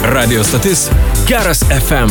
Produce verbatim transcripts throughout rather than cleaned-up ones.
Radio stotis Geras F M.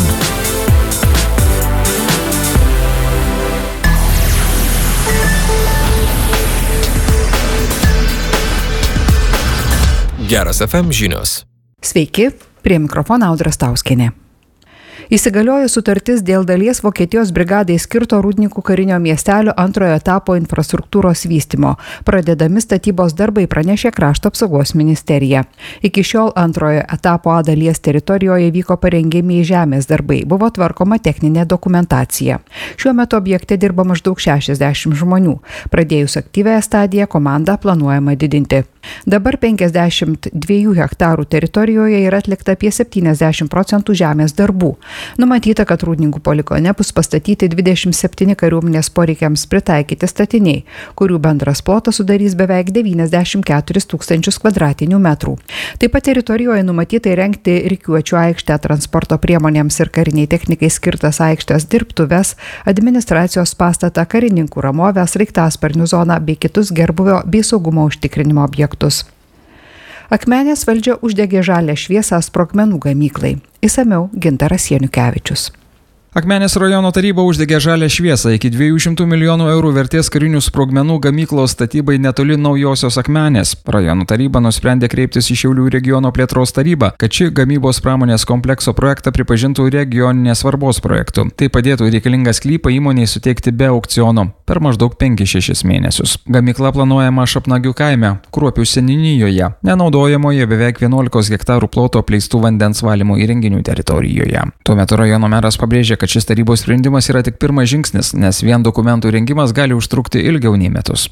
Geras F M žinios. Sveiki, prie mikrofono Audra Stauskienė. Įsigaliojo sutartis dėl dalies Vokietijos brigadai skirto Rūdninkų karinio miestelio antrojo etapo infrastruktūros vystymo. Pradedami statybos darbai, pranešė Krašto apsaugos ministerija. Iki šiol antrojo etapo A dalies teritorijoje vyko parengiamieji žemės darbai, buvo tvarkoma techninė dokumentacija. Šiuo metu objekte dirba maždaug šešiasdešimt žmonių. Pradėjus aktyvąją stadiją, komandą planuojama didinti. Dabar penkiasdešimt dviejų hektarų teritorijoje yra atlikta apie septyniasdešimt procentų žemės darbų. Numatyta, kad Rūdninkų poligone bus pastatyti dvidešimt septyni kariuomenės poreikiams pritaikyti statiniai, kurių bendras plotas sudarys beveik devyniasdešimt keturis tūkstančius kvadratinių metrų. Taip pat teritorijoje numatyta įrengti rikiuočių aikštę, transporto priemonėms ir kariniai technikai skirtas aikštės, dirbtuves, administracijos pastatą, karininkų ramovę, sraigtasparnių zoną bei kitus gerbūvio bei saugumo užtikrinimo objektus. Akmenės valdžia uždegė žalią šviesą sprogmenų gamyklai. Išsamiau Gintaras Janukevičius. Akmenės rajono taryba uždegė žalią šviesą iki dviejų šimtų milijonų eurų vertės karinių sprogmenų gamyklos statybai netoli Naujosios Akmenės. Rajono taryba nusprendė kreiptis į Šiaulių regiono plėtros tarybą, kad ši gamybos pramonės komplekso projektą pripažintų regioninės svarbos projektu. Tai padėtų reikalingą sklypą įmonei suteikti be aukciono per maždaug penkis šešis mėnesius. Gamykla planuojama Šapnagių kaime, Kruopių seniūnijoje, nenaudojamoje beveik vienuolikos hektarų ploto apleistų vandens valymo įrenginių teritorijoje. Tuo metu rajono meras pabrėžė, kad šis tarybos sprendimas yra tik pirmas žingsnis, nes vien dokumentų rengimas gali užtrukti ilgiau nei metus.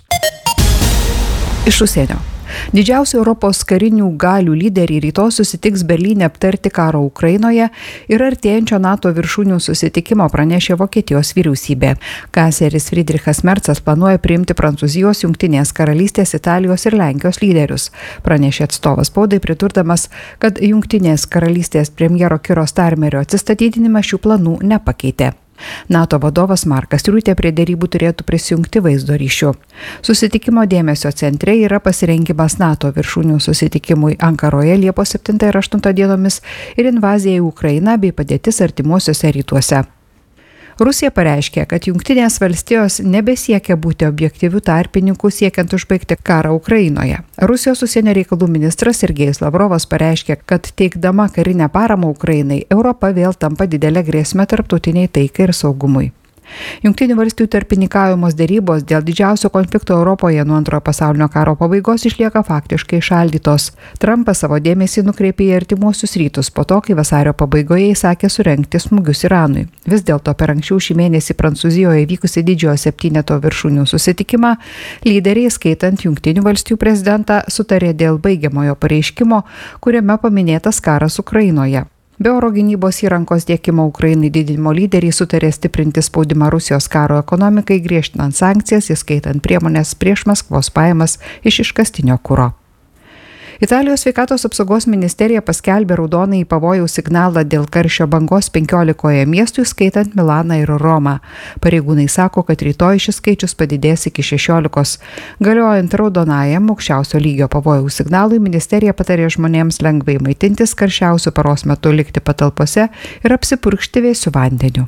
Iš užsienio. Didžiausi Europos karinių galių lyderiai rytoj susitiks Berlyne aptarti karo Ukrainoje ir artėjančio NATO viršūnių susitikimo, pranešė Vokietijos vyriausybė. Kancleris Friedrichas Merzas planuoja priimti Prancūzijos, Jungtinės karalystės, Italijos ir Lenkijos lyderius. Pranešė atstovas spaudai, pridurdamas, kad Jungtinės karalystės premjero Kiro Starmerio atsistatydinimas šių planų nepakeitė. NATO vadovas Markas Riutė prie derybų turėtų prisijungti vaizdo ryšiu. Susitikimo dėmesio centre yra pasirengimas NATO viršūnių susitikimui Ankaroje Liepos septintą ir aštuntą dienomis ir invazija į Ukrainą bei padėtis artimuosiuose rytuose. Rusija pareiškė, kad Jungtinės valstijos nebesiekia būti objektyvių tarpininkų siekiant užbaigti karą Ukrainoje. Rusijos užsienio reikalų ministras Sergejus Lavrovas pareiškė, kad teikdama karinę paramą Ukrainai, Europa vėl tampa didelę grėsmę tarptautiniai taikai ir saugumui. Jungtinių valstijų tarpininkavimos derybos dėl didžiausio konflikto Europoje nuo antrojo pasaulinio karo pabaigos išlieka faktiškai šaldytos. Trumpas savo dėmesį nukreipė į artimuosius rytus po to, kai vasario pabaigoje įsakė surengti smūgius Iranui. Vis dėlto per anksčiau šį mėnesį Prancūzijoje vykusi didžiojo septyneto viršūnių susitikimą, lyderiai, skaitant Jungtinių valstijų prezidentą, sutarė dėl baigiamojo pareiškimo, kuriame paminėtas karas Ukrainoje. Be oro gynybos įrankos tiekimo Ukrainai didinimo lyderiai sutarė stiprinti spaudimą Rusijos karo ekonomikai, griežtinant sankcijas, įskaitant priemonės prieš Maskvos pajamas iš iškastinio kuro. Italijos sveikatos apsaugos ministerija paskelbė raudonąjį pavojaus signalą dėl karščio bangos penkiolikoje miestų, įskaitant Milaną ir Romą. Pareigūnai sako, kad rytoj šis skaičius padidės iki šešiolikos. Galiojant raudonajam aukščiausio lygio pavojaus signalui, ministerija patarė žmonėms lengvai maitintis, karščiausiu paros metu likti patalpose ir apsipurkšti vėsiu vandeniu.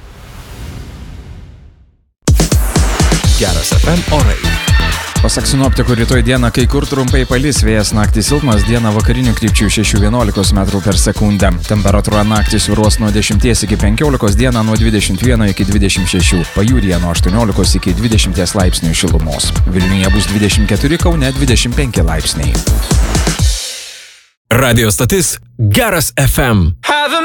Geras F M orai. Pasak sinoptikų, rytoj dieną kai kur trumpai palis, vėjas naktį silpnas, dieną vakarinių krypčių šeši vienuolika metrų per sekundę. Temperatūra naktį svyruos nuo dešimties iki penkiolikos, dieną nuo dvidešimt vieno iki dvidešimt šešių, pajūryje nuo aštuoniolikos iki dvidešimt laipsnių šilumos. Vilniuje bus dvidešimt keturi, Kaune dvidešimt penki laipsniai. Radio stotis Geras F M.